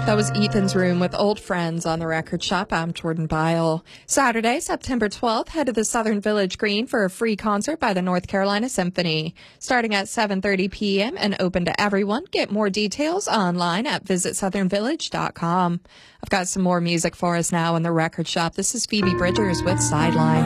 That was Ethan's Room with Old Friends on the Record Shop. I'm Jordan Byle. Saturday, September 12th, head to the Southern Village Green for a free concert by the North Carolina Symphony. Starting at 7:30 p.m. and open to everyone. Get more details online at visitsouthernvillage.com. I've got some more music for us now in the Record Shop. This is Phoebe Bridgers with Sideline.